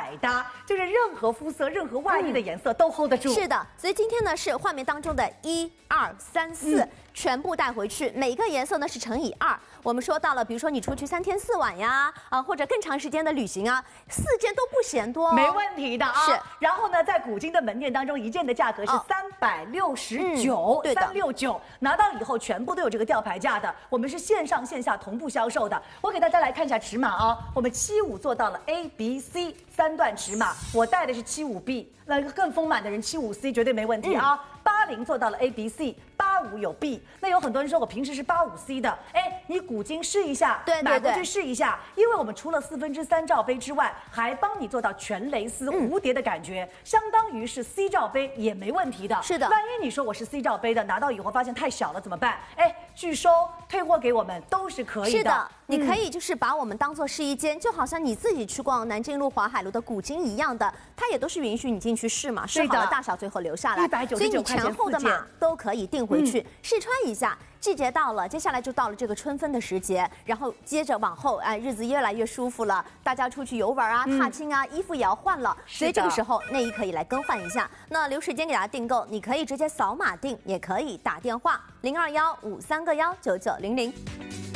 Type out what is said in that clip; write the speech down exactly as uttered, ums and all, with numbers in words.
百搭，就是任何肤色、任何外衣的颜色都 hold 得住。 是的，所以今天呢是画面当中的一二三四。嗯 全部带回去，每个颜色呢是乘以二。我们说到了，比如说你出去三天四晚呀，啊或者更长时间的旅行啊，四件都不嫌多、哦， 没问题的啊。 是。 然后呢，在古今的门店当中，一件的价格是三百六十九，三六九，拿到以后全部都有这个吊牌价的。我们是线上线下同步销售的。我给大家来看一下尺码啊，我们七五做到了 A B C 三段尺码，我带的是七五 B， 那更丰满的人七五 C 绝对没问题啊。八零、嗯、做到了 A B C。 八五有 B， 那有很多人说我平时是八五 C 的，哎，你古今试一下， 对对对， 买回去试一下，因为我们除了四分之三罩杯之外，还帮你做到全蕾丝蝴蝶的感觉，嗯、相当于是 C 罩杯也没问题的。 是的， 万一你说我是 C 罩杯的，拿到以后发现太小了怎么办？哎，拒收退货给我们都是可以的。 是的，你可以就是把我们当做是一间，嗯、就好像你自己去逛南京路、淮海路的古今一样的，它也都是允许你进去试嘛，试好了大小最后留下来， 一百九十九块钱， 所以你前后的码都可以订回去、嗯、试穿。 穿一下，季节到了，接下来就到了这个春分的时节，然后接着往后，哎，日子越来越舒服了，大家出去游玩啊、踏青啊，衣服也要换了，所以这个时候内衣可以来更换一下。那留时间给大家订购，你可以直接扫码订，也可以打电话零二幺五三个幺九九零零。